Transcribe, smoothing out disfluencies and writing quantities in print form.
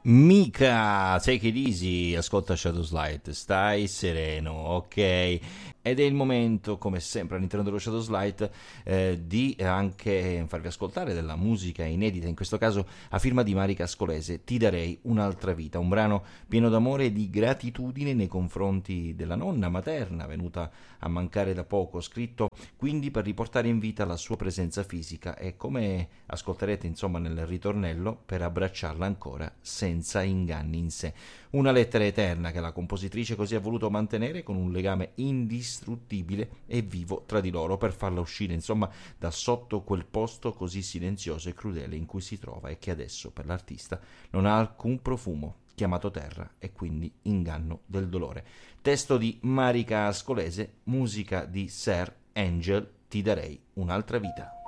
Mica, take it easy, ascolta Shadows Light, stai sereno, ok? Ed è il momento, come sempre all'interno dello Shadows Light, di anche farvi ascoltare della musica inedita, in questo caso a firma di Marica Ascolese, Ti darei un'altra vita, un brano pieno d'amore e di gratitudine nei confronti della nonna materna, venuta a mancare da poco, scritto quindi per riportare in vita la sua presenza fisica e, come ascolterete insomma nel ritornello, per abbracciarla ancora senza inganni in sé. Una lettera eterna che la compositrice così ha voluto mantenere con un legame indistruttibile e vivo tra di loro, per farla uscire insomma da sotto quel posto così silenzioso e crudele in cui si trova e che adesso per l'artista non ha alcun profumo, chiamato terra e quindi inganno del dolore. Testo di Marica Ascolese, musica di Sir Angel, Ti darei un'altra vita.